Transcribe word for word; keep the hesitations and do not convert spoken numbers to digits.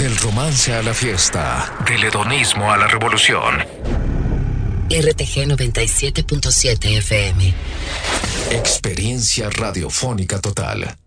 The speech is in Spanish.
Del romance a la fiesta, del hedonismo a la revolución. R T G noventa y siete punto siete F M. Experiencia radiofónica total.